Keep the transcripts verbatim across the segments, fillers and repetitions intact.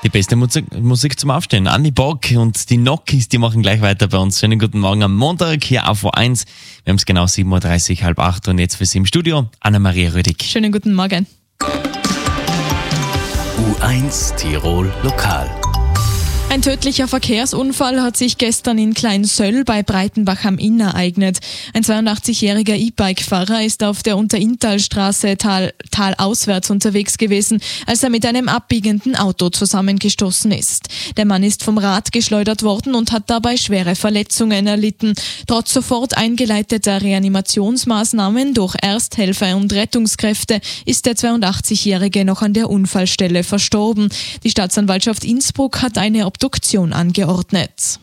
Die beste Musik, Musik zum Aufstehen. Anni Bock und die Nokis, die machen gleich weiter bei uns. Schönen guten Morgen am Montag hier auf O eins. Wir haben es genau sieben Uhr dreißig, halb acht und jetzt für Sie im Studio Anna-Maria Rödig. Schönen guten Morgen. U eins Tirol Lokal. Ein tödlicher Verkehrsunfall hat sich gestern in Kleinsöll bei Breitenbach am Inn ereignet. Ein zweiundachtzigjähriger E-Bike-Fahrer ist auf der Unterinntalstraße tal, talauswärts unterwegs gewesen, als er mit einem abbiegenden Auto zusammengestoßen ist. Der Mann ist vom Rad geschleudert worden und hat dabei schwere Verletzungen erlitten. Trotz sofort eingeleiteter Reanimationsmaßnahmen durch Ersthelfer und Rettungskräfte ist der zweiundachtzigjährige noch an der Unfallstelle verstorben. Die Staatsanwaltschaft Innsbruck hat eine Obduktion angeordnet.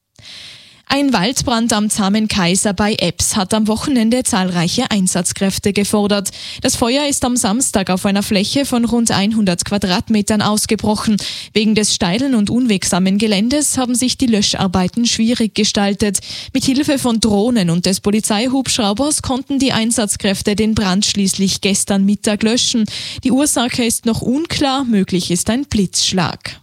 Ein Waldbrand am Zahmen Kaiser bei Ebbs hat am Wochenende zahlreiche Einsatzkräfte gefordert. Das Feuer ist am Samstag auf einer Fläche von rund hundert Quadratmetern ausgebrochen. Wegen des steilen und unwegsamen Geländes haben sich die Löscharbeiten schwierig gestaltet. Mit Hilfe von Drohnen und des Polizeihubschraubers konnten die Einsatzkräfte den Brand schließlich gestern Mittag löschen. Die Ursache ist noch unklar, möglich ist ein Blitzschlag.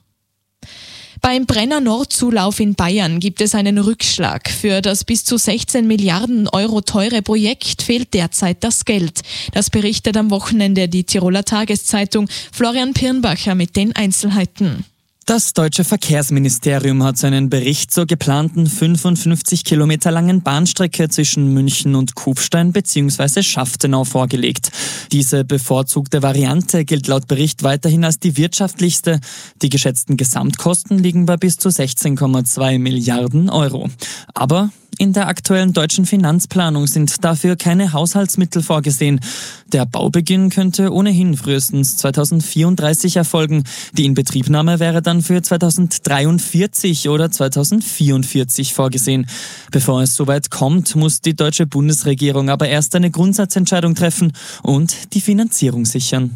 Beim Brenner-Nord-Zulauf in Bayern gibt es einen Rückschlag. Für das bis zu sechzehn Milliarden Euro teure Projekt fehlt derzeit das Geld. Das berichtet am Wochenende die Tiroler Tageszeitung. Florian Pirnbacher mit den Einzelheiten. Das deutsche Verkehrsministerium hat seinen Bericht zur geplanten fünfundfünfzig Kilometer langen Bahnstrecke zwischen München und Kufstein bzw. Schaftenau vorgelegt. Diese bevorzugte Variante gilt laut Bericht weiterhin als die wirtschaftlichste. Die geschätzten Gesamtkosten liegen bei bis zu sechzehn Komma zwei Milliarden Euro. Aber in der aktuellen deutschen Finanzplanung sind dafür keine Haushaltsmittel vorgesehen. Der Baubeginn könnte ohnehin frühestens zweitausendvierunddreißig erfolgen. Die Inbetriebnahme wäre dann für zweitausenddreiundvierzig oder zweitausendvierundvierzig vorgesehen. Bevor es soweit kommt, muss die deutsche Bundesregierung aber erst eine Grundsatzentscheidung treffen und die Finanzierung sichern.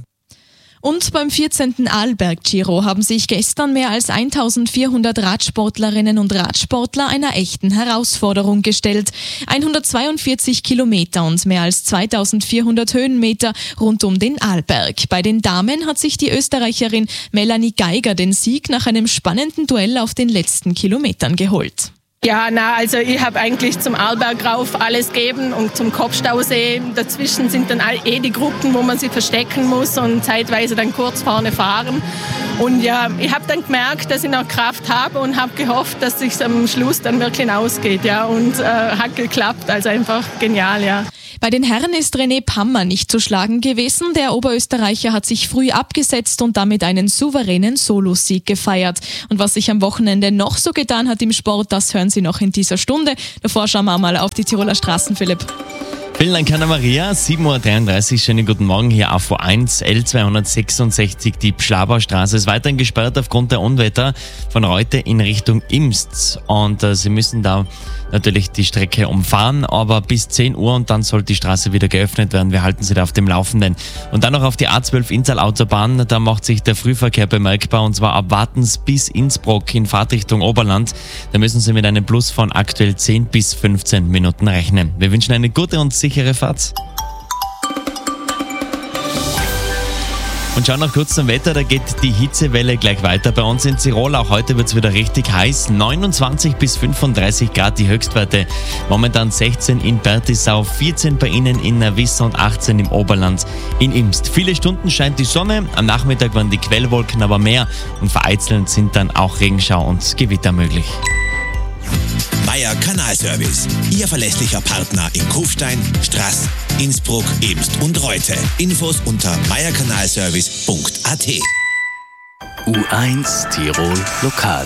Und beim vierzehnten Arlberg-Giro haben sich gestern mehr als eintausendvierhundert Radsportlerinnen und Radsportler einer echten Herausforderung gestellt. hundertzweiundvierzig Kilometer und mehr als zweitausendvierhundert Höhenmeter rund um den Arlberg. Bei den Damen hat sich die Österreicherin Melanie Geiger den Sieg nach einem spannenden Duell auf den letzten Kilometern geholt. Ja, na, also ich habe eigentlich zum Arlberg rauf alles gegeben und zum Kopfstausee. Dazwischen sind dann eh die Gruppen, wo man sich verstecken muss und zeitweise dann kurz vorne fahren. Und ja, ich habe dann gemerkt, dass ich noch Kraft habe und habe gehofft, dass es am Schluss dann wirklich ausgeht. Ja, und äh, hat geklappt, also einfach genial, ja. Bei den Herren ist René Pammer nicht zu schlagen gewesen. Der Oberösterreicher hat sich früh abgesetzt und damit einen souveränen Solosieg gefeiert. Und was sich am Wochenende noch so getan hat im Sport, das hören Sie noch in dieser Stunde. Davor schauen wir mal auf die Tiroler Straßen, Philipp. Vielen Dank, Anna-Maria. sieben Uhr dreiunddreißig, schönen guten Morgen hier auf O eins. L zweihundertsechsundsechzig, die Pschlabaustraße ist weiterhin gesperrt aufgrund der Unwetter von Reute in Richtung Imst. Und äh, Sie müssen da natürlich die Strecke umfahren, aber bis zehn Uhr und dann soll die Straße wieder geöffnet werden. Wir halten Sie da auf dem Laufenden. Und dann noch auf die A zwölf Inntal-Autobahn. Da macht sich der Frühverkehr bemerkbar und zwar ab Wartens bis Innsbruck in Fahrtrichtung Oberland. Da müssen Sie mit einem Plus von aktuell zehn bis fünfzehn Minuten rechnen. Wir wünschen eine gute und sichere Fahrt. Und schauen noch kurz zum Wetter, da geht die Hitzewelle gleich weiter. Bei uns in Tirol, auch heute wird es wieder richtig heiß. neunundzwanzig bis fünfunddreißig Grad die Höchstwerte. Momentan sechzehn in Bertisau, vierzehn bei Ihnen in Navissa und achtzehn im Oberland in Imst. Viele Stunden scheint die Sonne, am Nachmittag waren die Quellwolken aber mehr und vereinzelt sind dann auch Regenschau und Gewitter möglich. Meier Kanalservice, Ihr verlässlicher Partner in Kufstein, Straß, Innsbruck, Imst und Reute. Infos unter meierkanalservice punkt a t. U eins Tirol Lokal.